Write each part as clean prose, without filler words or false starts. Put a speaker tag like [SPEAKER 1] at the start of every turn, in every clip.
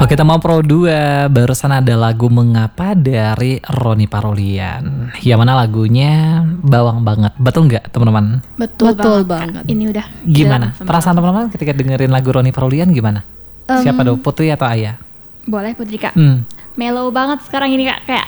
[SPEAKER 1] Oke, kita mau Pro 2. Barusan ada lagu Mengapa dari Ronny Parolian. Yang mana lagunya bawang banget. Betul nggak teman-teman?
[SPEAKER 2] Betul banget.
[SPEAKER 3] Ini udah
[SPEAKER 1] Gimana? Perasaan teman-teman ketika dengerin lagu Ronny Parolian gimana? Siapa dong? Putri atau Ayah?
[SPEAKER 3] boleh Putri Kak.
[SPEAKER 1] Hmm.
[SPEAKER 3] Mellow banget sekarang ini Kak, kayak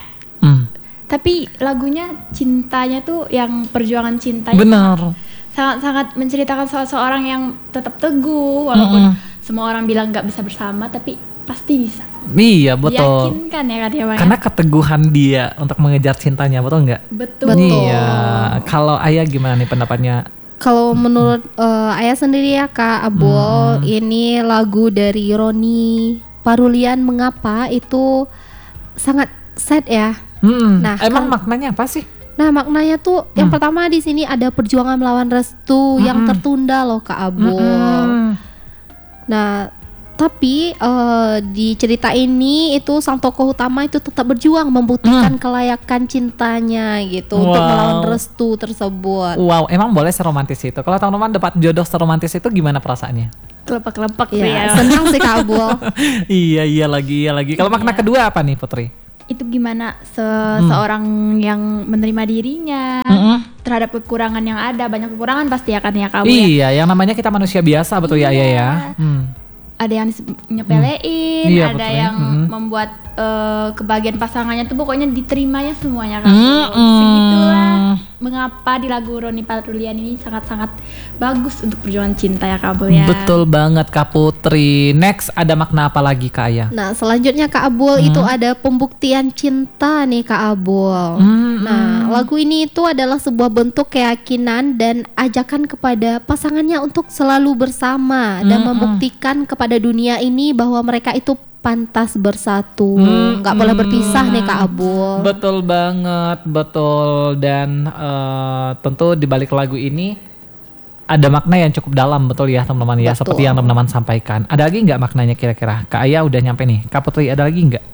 [SPEAKER 3] tapi lagunya cintanya tuh yang perjuangan cintanya
[SPEAKER 1] Benar.
[SPEAKER 3] sangat-sangat menceritakan soal seorang yang tetap teguh walaupun semua orang bilang nggak bisa bersama, tapi pasti bisa.
[SPEAKER 1] Iya, betul.
[SPEAKER 3] Yakinkan ya Kak Dewa.
[SPEAKER 1] Karena keteguhan dia untuk mengejar cintanya, betul nggak?
[SPEAKER 3] Betul.
[SPEAKER 1] Iya. Kalau Ayah gimana nih pendapatnya?
[SPEAKER 2] Kalau menurut Ayah sendiri ya Kak Abul, ini lagu dari Ronny Parolian Mengapa itu sangat sad ya. Nah,
[SPEAKER 1] emang maknanya apa sih?
[SPEAKER 2] Nah, maknanya tuh yang pertama di sini ada perjuangan melawan restu yang tertunda loh Kak Abul. Nah, tapi di cerita ini itu sang tokoh utama itu tetap berjuang membuktikan kelayakan cintanya gitu untuk melawan restu tersebut.
[SPEAKER 1] Wow, emang boleh seromantis itu? Kalau teman-teman dapat jodoh seromantis itu gimana perasaannya?
[SPEAKER 3] Kelepek-kelepek tuh
[SPEAKER 2] Ya,
[SPEAKER 3] ya.
[SPEAKER 2] senang sih Kak Abul.
[SPEAKER 1] iya lagi. Kalau makna kedua apa nih Putri?
[SPEAKER 3] Itu gimana seorang yang menerima dirinya terhadap kekurangan yang ada. Banyak kekurangan pasti akan ya Kak Abul ya.
[SPEAKER 1] Iya, yang namanya kita manusia biasa, betul ya Ayah ya.
[SPEAKER 3] Ada yang nyepelein,
[SPEAKER 1] Iya,
[SPEAKER 3] ada
[SPEAKER 1] betul.
[SPEAKER 3] yang membuat kebahagiaan pasangannya tuh pokoknya diterimanya semuanya Kak Abul. Segitulah mengapa di lagu Ronny Parolian ini sangat-sangat bagus untuk perjuangan cinta ya Kak Abul ya.
[SPEAKER 1] Betul banget Kak Putri. Next ada makna apa lagi Kak Ayah?
[SPEAKER 2] Nah, selanjutnya Kak Abul itu ada pembuktian cinta nih Kak Abul. Nah, lagu ini itu adalah sebuah bentuk keyakinan dan ajakan kepada pasangannya untuk selalu bersama dan membuktikan kepada dunia ini bahwa mereka itu pantas bersatu, nggak boleh berpisah nih Kak Abul.
[SPEAKER 1] Betul banget, betul. Dan tentu di balik lagu ini ada makna yang cukup dalam, betul ya teman-teman ya.
[SPEAKER 2] Betul.
[SPEAKER 1] Seperti yang teman-teman sampaikan. Ada lagi nggak maknanya kira-kira? Kak Ayah udah nyampe nih. Kak Putri ada lagi nggak?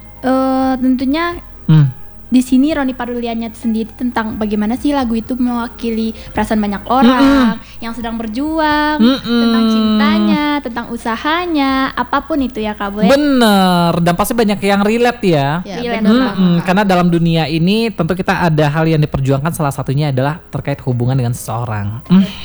[SPEAKER 3] Tentunya di sini Ronny Paroliannya sendiri tentang bagaimana sih lagu itu mewakili perasaan banyak orang yang sedang berjuang tentang cintanya, tentang usahanya, apapun itu ya Kak Abul ya.
[SPEAKER 1] Bener, dan pasti banyak yang relate ya.
[SPEAKER 2] Ya,
[SPEAKER 3] Relate
[SPEAKER 2] bener
[SPEAKER 3] banget.
[SPEAKER 2] banget, Kak.
[SPEAKER 1] Karena dalam dunia ini tentu kita ada hal yang diperjuangkan, salah satunya adalah terkait hubungan dengan seseorang.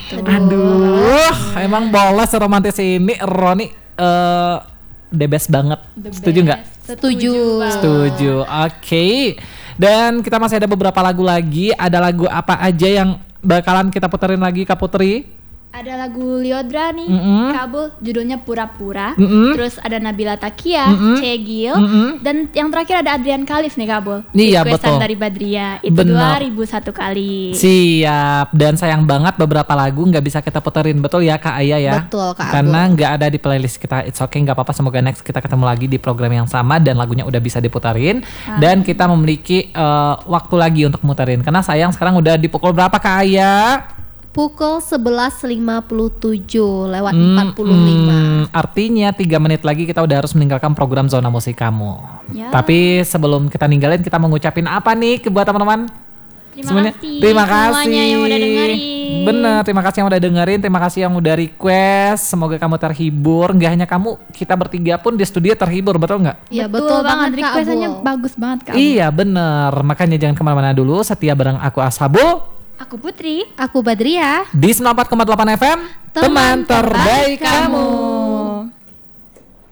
[SPEAKER 1] Aduh, emang boleh seromantis ini Ronny the best banget.
[SPEAKER 3] The
[SPEAKER 1] Setuju nggak?
[SPEAKER 3] best.
[SPEAKER 2] Setuju.
[SPEAKER 3] banget.
[SPEAKER 1] Setuju. Oke. Dan kita masih ada beberapa lagu lagi. Ada lagu apa aja yang bakalan kita puterin lagi Kak Putri?
[SPEAKER 3] Ada lagu Lyodra nih, Kak Abul, judulnya Pura-Pura. Terus ada Nabila Takia, Cegil, dan yang terakhir ada Adrian Khalif nih Kak Abul.
[SPEAKER 1] Iya,
[SPEAKER 3] Requestan
[SPEAKER 1] betul.
[SPEAKER 3] dari Badria. Itu
[SPEAKER 1] Benar.
[SPEAKER 3] 2001 kali.
[SPEAKER 1] Siap. Dan sayang banget beberapa lagu nggak bisa kita puterin, betul ya Kak Ayah ya?
[SPEAKER 2] Betul, Kak
[SPEAKER 1] Karena nggak ada di playlist kita. It's okay, nggak apa-apa. Semoga next kita ketemu lagi di program yang sama dan lagunya udah bisa diputerin. Dan kita memiliki waktu lagi untuk muterin. Karena sayang sekarang udah di pukul berapa Kak Ayah?
[SPEAKER 2] Pukul 11.57 lewat 45.
[SPEAKER 1] Artinya 3 menit lagi kita udah harus meninggalkan program Zona Musik Kamu.
[SPEAKER 3] Ya.
[SPEAKER 1] Tapi sebelum kita ninggalin, kita mau ngucapin apa nih buat teman-teman?
[SPEAKER 3] Terima
[SPEAKER 1] Terima kasih
[SPEAKER 3] semuanya yang udah dengerin.
[SPEAKER 1] Bener, terima kasih yang udah dengerin. Terima kasih yang udah request. Semoga kamu terhibur. Gak hanya kamu, kita bertiga pun di studio terhibur, betul nggak?
[SPEAKER 2] Ya betul banget Kak
[SPEAKER 3] Requestannya
[SPEAKER 2] Abul.
[SPEAKER 3] bagus banget Kak Abul.
[SPEAKER 1] Iya bener. Makanya jangan kemana-mana dulu. Setia bareng aku Ashabul
[SPEAKER 3] Aku Putri.
[SPEAKER 2] Aku Badria.
[SPEAKER 1] di 94,8 FM. Teman terbaik kamu.